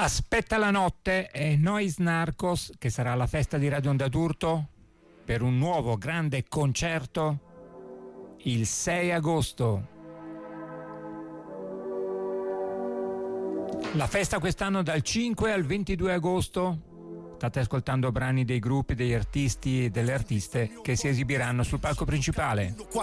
Aspetta la notte e Nois Narcos, che sarà alla festa di Radio Onda d'Urto per un nuovo grande concerto il 6 agosto. La festa quest'anno dal 5 al 22 agosto. State ascoltando brani dei gruppi, degli artisti e delle artiste che si esibiranno sul palco principale.